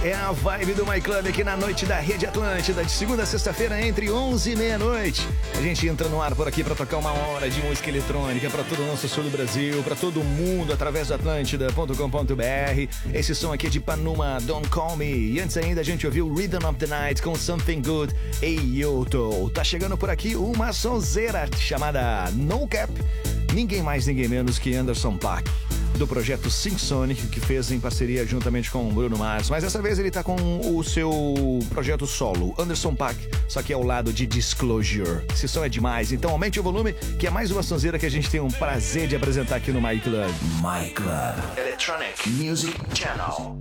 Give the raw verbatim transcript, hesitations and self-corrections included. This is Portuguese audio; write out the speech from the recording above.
É a vibe do My Club aqui na noite da Rede Atlântida, de segunda a sexta-feira, entre onze e meia-noite. A gente entra no ar por aqui para tocar uma hora de música eletrônica para todo o nosso sul do Brasil, para todo mundo, através do atlântida ponto com ponto b r. Esse som aqui é de Panuma, Don't Call Me. E antes ainda a gente ouviu Rhythm of the Night com Something Good e Yoto. Tá chegando por aqui uma sonzeira chamada No Cap. Ninguém mais, ninguém menos que Anderson .Paak, do projeto Sync Sonic, que fez em parceria juntamente com o Bruno Mars. Mas dessa vez ele tá com o seu projeto solo, Anderson .Paak, só que ao lado de Disclosure. Esse som é demais, então aumente o volume, que é mais uma sonzeira que a gente tem um prazer de apresentar aqui no My Club. My Club Electronic Music Channel.